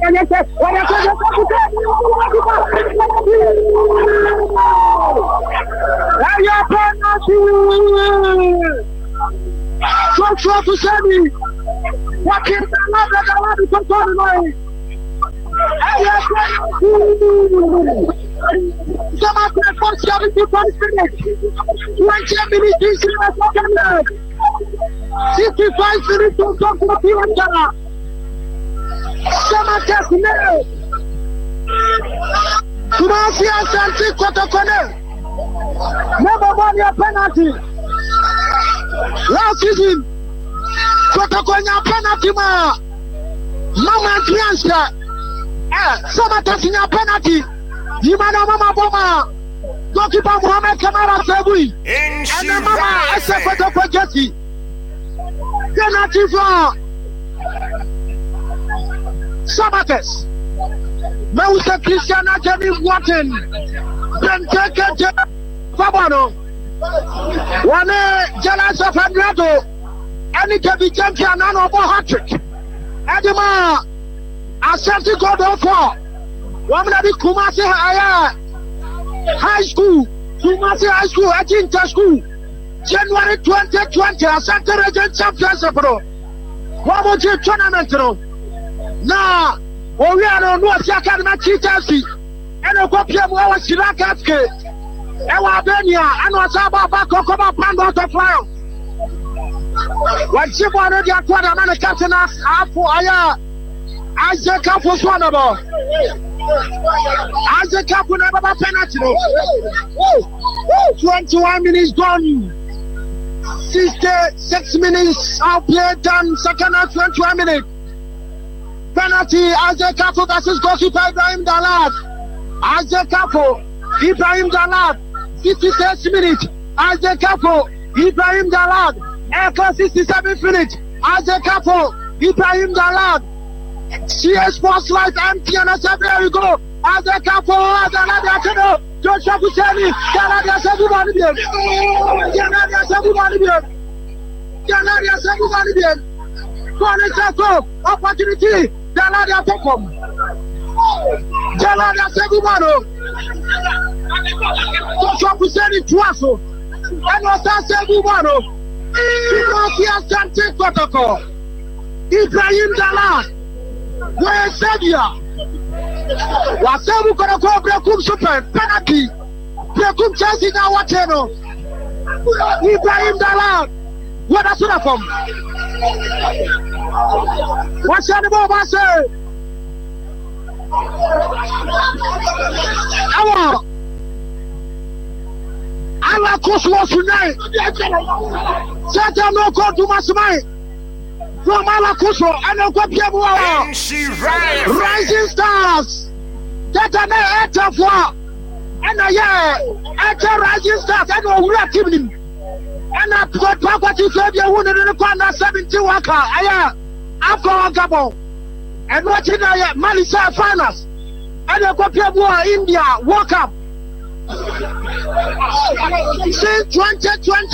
penalty. Last season, Kotokonya penalty ma. Mama Trianska. Sama tasinya penalty. Di mana Mama Boma. Goalkeeper Mohamed Kamara Sebui. And Mama SF Kotokojati. Penalty for Sabates. Mausa Cristiana Jenny Watton. Benteke Fabano. Wane Jalas of Andrado. Any Debbie champion and over hat-trick. Edema Ashanti God of War. Woman of the Kumasi High School. Kumasi High School at Inter School. January 2020 Ashanti Region Championship. One more tournament. Now, we are on North Academy Chitasi. And a copy of our Sirakaske. Ewa Benia, and was about Bakokoma Pando to file. When she wanted the Aquada Man captain asked for Isaac Cup was one of us. Isaac Cup will never be penalty. 21 minutes gone. 66 minutes of play done. Second half 21 minutes. Penalty Isaac Cup versus goalkeeper Ibrahim Dalad. Isaac Cup, Ibrahim Dalad. 56 minutes. Isaac Cup, Ibrahim Dalad. Echo 67 minutes. Isaac Cup, Ibrahim Dalad. CS Sports Light empty and there we go. Isaac Cup, Dalad. Joshua Kuseni, Dalad, everybody bien. Dalad, everybody bien. Dalad, everybody bien. Corner opportunity. Dalad, perform. Dalad, everybody. Joshua Kuseni, Tuaso. And was everybody. Ibrahim Dalad, where Serbia was able to go Brekum Super penalty. Brekum Chelsea now what Ibrahim Dalad, what a sort of him. What's the name say? Allah course was tonight. Satan no go to Masmai. From Allah Kuso and no go Rising Stars. Satan enter for and enter Rising Stars and no real team. And I got property for the wounded in the corner 70 worker. After Gabon. And watching Malaysia finals. And I go India World Cup. Since 2020,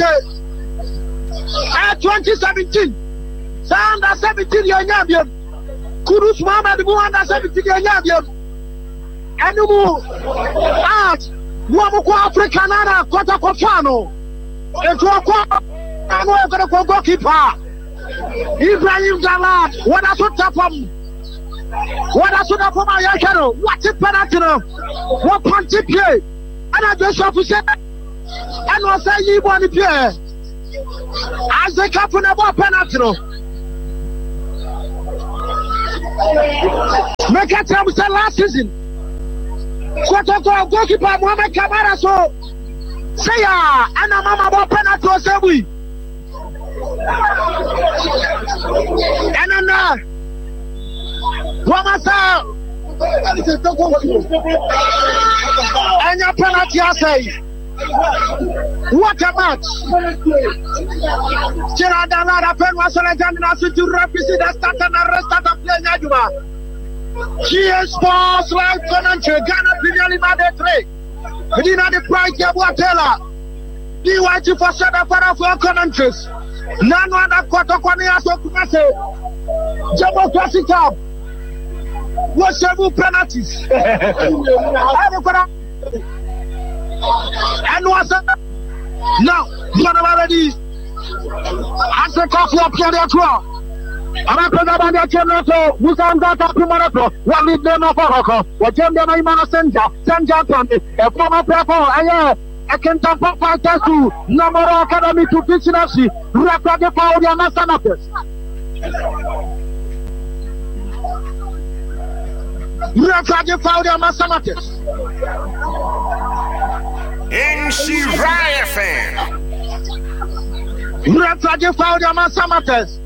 2017, under 17 years, Kudus Mohammed under 17 years, and you art, Wamuko African, Kota Kofano, and to a goalkeeper, Ibrahim Dalad, what a sort of what a sort of what a penalty, what punty play. And I just have to say, and was saying you want to play as a captain of penalty. Make it time to last season. Kotoko goalkeeper Mohamed Kamara so say and a mama about penalty or say we. And then Wamasa. And your penalty, I say, what a match! Gerard Dalad, pen was a legend to represent the start and the rest of the play. GS Sports Live Conantry, Ghana Premier League 3. We did not the price of Watella. Be waiting for Sada for countries. None other quarter corners of Kumase. Jabo Classic Cup. What's your penalties? And what's up? Now, you are already as a coffee up here. I'm a president of Chemnato, Musanga Pimato, one with them of Oracle, what Jemma Imana Sanja County, a former platform, I can talk about 5 to number academy to Pichinashi, record the power of the Masanakas. Record the power of the Masanakas. NC Raya fan. Record the power of the Masanakas.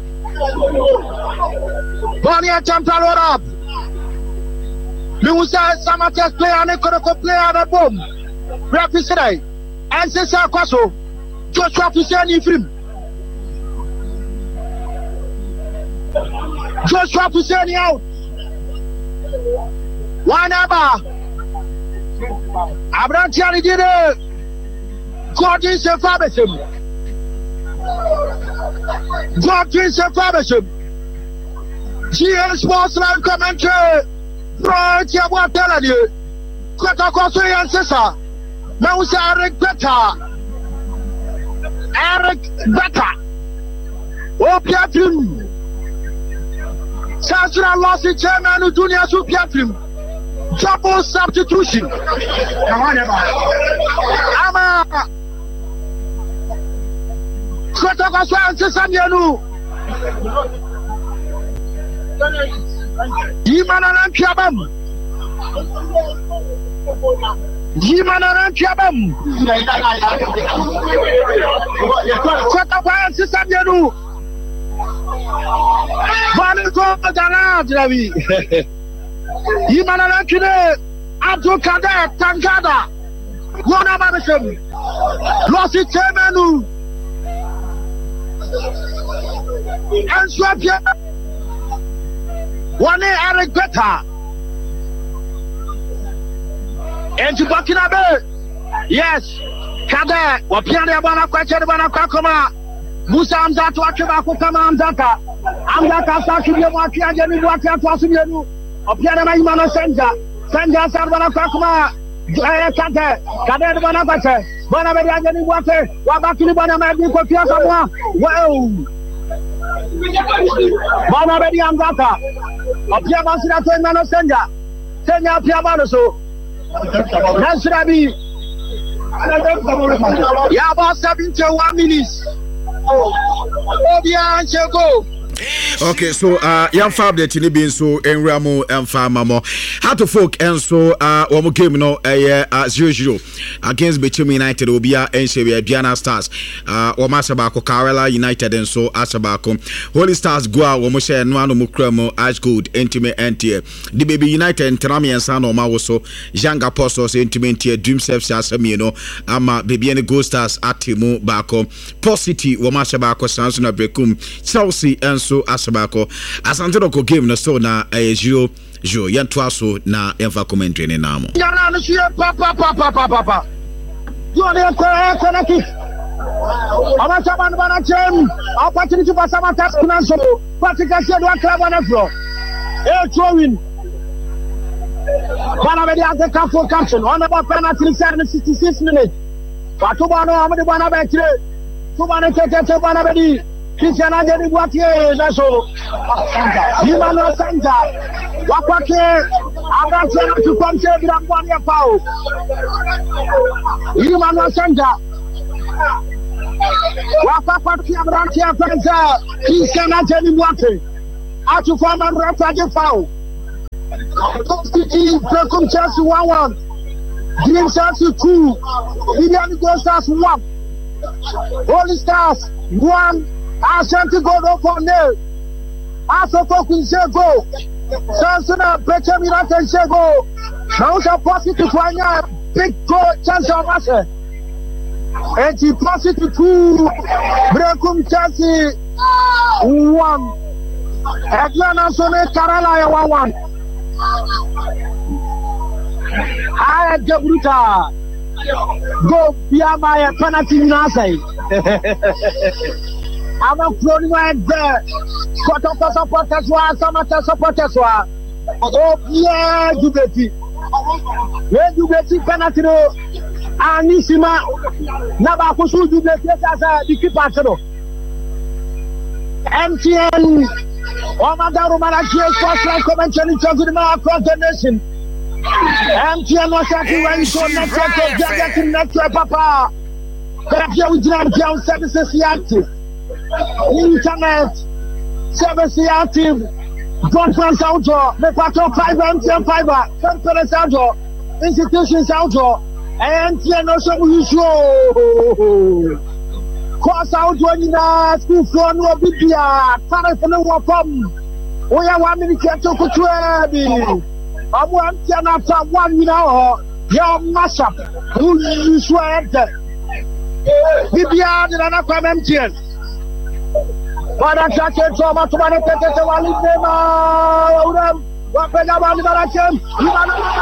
Bonnie Champion up. Musa Samatas player and a player at the bomb. Represent and say Sarkoso, Joshua Fuseni film. Joshua Fuseni out. One hour. Abrantiani did it. God is a Fabisham. God is a Fabisham. GL Sportsline commentary. Right, you want to tell you. Kotakoso and Sessa. Now it's Eric Better. Oh, Piatrim. Sasra lost the chairman of Junior Su Piatrim. Double substitution. Ama. Kotakoso and Sessanianu. Yimana Piabam. Yimana Piabam. Kotakoso Sessanianu. Vaniko Dana Dravi. Yimana Kine. Abdul Kader Tangada. Wana Madison. Losi Temenu. And Swapia. One Eric Better. And to Bakinabe. Yes. Kader. Wapiana Bana Kwacha Bana Kakoma. Musa Amzatu Akibako Kama Amzaka. Amzaka Saki Yamaki and Jenny Waka Twasumianu. Opiana Imana Senja. Senja Sarbana Kakoma. Kader. Kader Bana Kwacha. Bana Mediani Waka. Wabaki Bana Madi Kopia Kama. Wow. Bana Medi Amzaka. Opiana Sinato Imana Senja. Senja Piabano so. Nasrabi. Yeah, about 71 minutes. Okay, so young fab the tini being so en ramo and farmamo. How to folk and so one game no 0-0 against Betchum United Obia and Shevia Diana Stars or Masabako Karela United and so Asabako Holy Stars Goa Womoshe and Wano Mukremo Ash Good Intimate Antier the Baby United and Tanami and San Omawoso Janga Postos Intimate Dream Self Sasamino Ama Baby and Ghost Stars Atimu Bako Posity Womasabako Sansuna Brekum Chelsea and so Asabako Asante Doko game na so na 0-0 yantwa so na emfa commentary ne namo yana no shie papa you dey correct ki ama chaban bana chem opportunity for some task na so practical do club na floor throwing bana be dey take full caption on about penalty 66 minutes patuba no amade bana be tire to bana tete bana be Christian Adeni Boatier, that's all. Yimana Sanja, Wakwake, Abraham to come to Gramwania Pau. Yimana Sanja, Wakwake, Abraham Sanja, Christian Adeni Boatier, Atu Farman Rafaji Pau. Welcome Chelsea 1-1, Dream Chelsea 2, Vivian Gostas 1, Holy Stars 1. Ashanti go no for nail. Asoko Kunse go. Sansuna Betchum United say go. Now it's a positive one. Big goal chance of us. And he positive 2. Brekum Chelsea 1. Atlanta Sone Karala 1-1. I get brutal. Go via my penalty inside. I'm not flowing right there. Supporters, Samata supporters. yeah, Jubilee. Where Jubilee penalty no. Anisima. Naba kusu Jubilee as the keeper. MTN. Omadaru Malachi Sports Line commentary across the nation. MTN was actually when so network papa. But services active. Internet service active. Conference outdoor. The part of 5 MTN fiber. Conference outdoor. Institutions outdoor. MTN also usual. Course outdoor in the school floor no bibia. Tariff no welcome. We are 1 minute to Kutubi. I'm MTN after 1 minute. Your mashup. Who you swear bibia did not come MTN. But I can't so much money to get to one.